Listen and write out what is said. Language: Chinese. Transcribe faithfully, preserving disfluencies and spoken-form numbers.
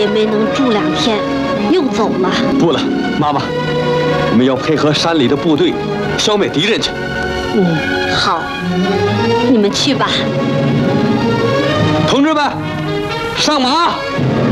没能住两天，又走了。 不了，妈妈，我们要配合山里的部队，消灭敌人去。 嗯，好，你们去吧。 同志们，上马！